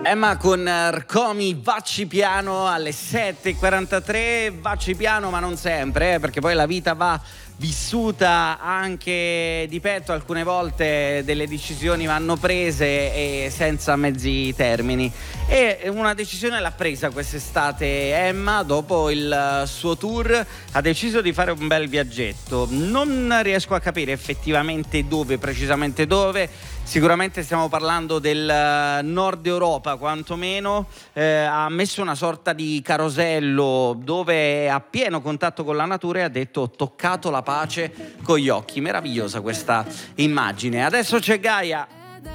Emma con Rcomi, vacci piano alle 7:43, vacci piano ma non sempre, perché poi la vita va vissuta anche di petto, alcune volte delle decisioni vanno prese e senza mezzi termini, e una decisione l'ha presa quest'estate Emma. Dopo il suo tour ha deciso di fare un bel viaggetto, non riesco a capire effettivamente dove, precisamente dove. Sicuramente stiamo parlando del nord Europa, quantomeno. Ha messo una sorta di carosello dove è a pieno contatto con la natura e ha detto: ho toccato la pace con gli occhi. Meravigliosa questa immagine. Adesso c'è Gaia.